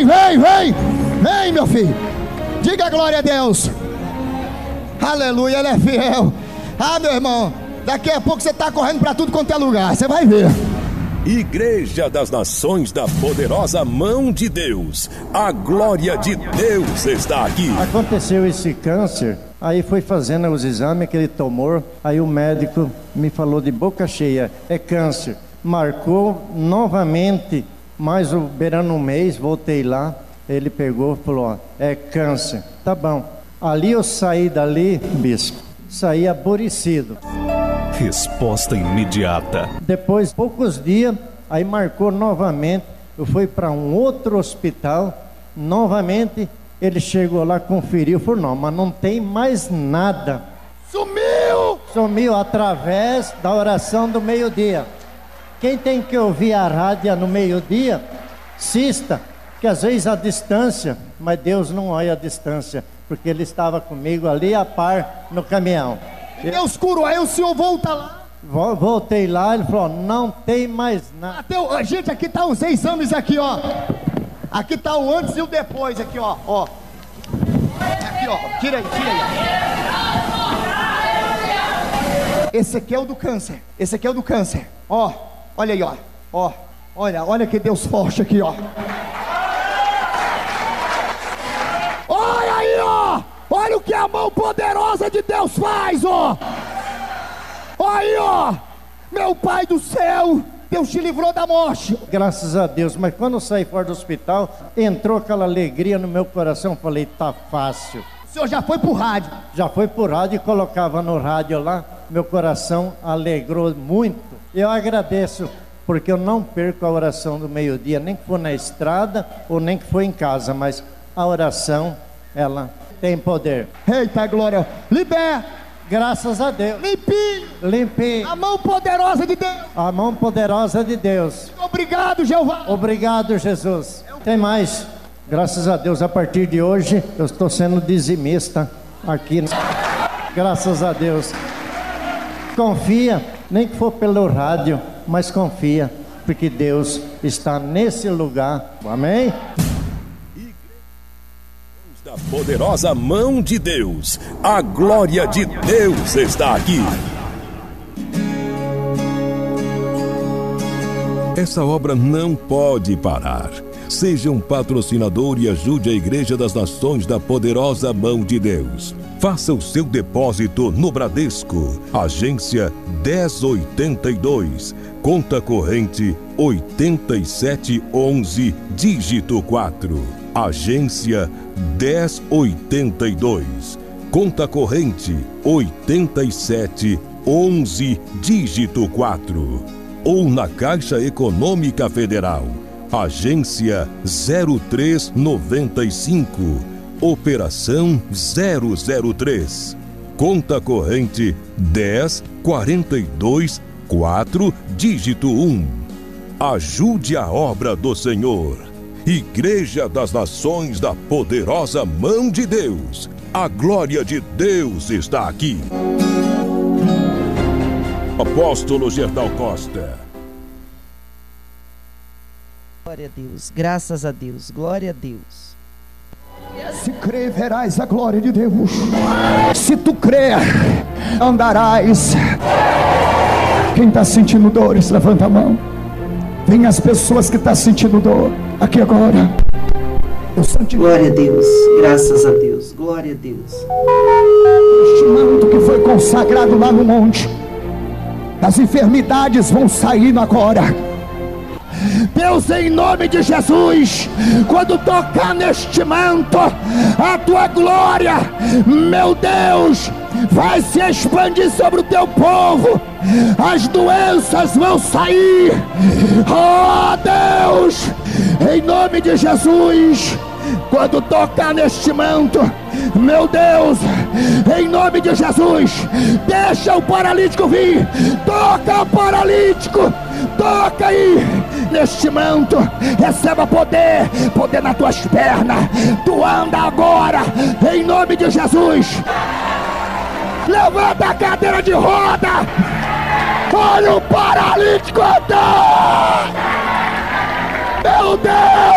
Vem, meu filho. Diga glória a Deus. Aleluia, ele é fiel. Ah, meu irmão, daqui a pouco você está correndo para tudo quanto é lugar, você vai ver. Igreja das Nações da Poderosa Mão de Deus. A glória de Deus está aqui. Aconteceu esse câncer, aí foi fazendo os exames, aquele tumor, aí o médico me falou de boca cheia, é câncer. Marcou novamente, mais beirando um mês, voltei lá, ele pegou e falou, ó, é câncer. Tá bom. Ali eu saí dali, bispo, saí aborrecido. Resposta imediata. Depois, poucos dias, aí marcou novamente. Eu fui para um outro hospital. Novamente, ele chegou lá, conferiu. Falou, não, mas não tem mais nada. Sumiu! Sumiu através da oração do meio-dia. Quem tem que ouvir a rádio no meio-dia, assista. Que às vezes a distância, mas Deus não olha a distância. Porque Ele estava comigo ali a par no caminhão. Deus curou, aí o senhor volta lá. Voltei lá, ele falou, não tem mais nada. Gente, aqui tá os exames aqui, ó. Aqui tá o antes e o depois aqui, ó. Aqui, ó. Tira aí. Esse aqui é o do câncer. Ó, olha aí, ó. Olha que Deus forte aqui, ó. Olha aí, ó. Olha o que a mão poderosa de Deus faz, ó. Aí, ó. Meu Pai do céu, Deus te livrou da morte. Graças a Deus, mas quando eu saí fora do hospital, entrou aquela alegria no meu coração. Falei, tá fácil. O senhor já foi pro rádio? Já foi pro rádio e colocava no rádio lá. Meu coração alegrou muito. Eu agradeço, porque eu não perco a oração do meio-dia, nem que for na estrada ou nem que for em casa, mas a oração, ela tem poder. Eita glória, libera. Graças a Deus. Limpinho. A mão poderosa de Deus. A mão poderosa de Deus. Obrigado, Jeová. Obrigado, Jesus. Tem mais. Graças a Deus, a partir de hoje, eu estou sendo dizimista aqui. Graças a Deus. Confia, nem que for pelo rádio, mas confia, porque Deus está nesse lugar. Amém? Da Poderosa Mão de Deus, a glória de Deus está aqui. Essa obra não pode parar. Seja um patrocinador e ajude a Igreja das Nações da Poderosa Mão de Deus. Faça o seu depósito no Bradesco, agência 1082, conta corrente 8711, dígito 4. Agência 1082, conta corrente 8711, dígito 4. Ou na Caixa Econômica Federal, agência 0395, operação 003, conta corrente 10424, dígito 1. Ajude a obra do Senhor. Igreja das Nações da Poderosa Mão de Deus. A glória de Deus está aqui. Apóstolo Gerdau Costa. Glória a Deus, graças a Deus, glória a Deus. Se crer, verás a glória de Deus. Se tu crer, andarás. Quem está sentindo dores, levanta a mão. Vem as pessoas que estão sentindo dor aqui agora. Glória a Deus, graças a Deus, glória a Deus. Este manto que foi consagrado lá no monte, as enfermidades vão saindo agora. Deus, em nome de Jesus, quando tocar neste manto, a tua glória, meu Deus, vai se expandir sobre o teu povo. As doenças vão sair. Oh Deus, em nome de Jesus, quando tocar neste manto, meu Deus, em nome de Jesus, deixa o paralítico vir. Toca o paralítico, toca aí neste manto, receba poder nas tuas pernas. Tu anda agora, em nome de Jesus. Levanta a cadeira de roda. Olha o paralítico andar. Meu Deus.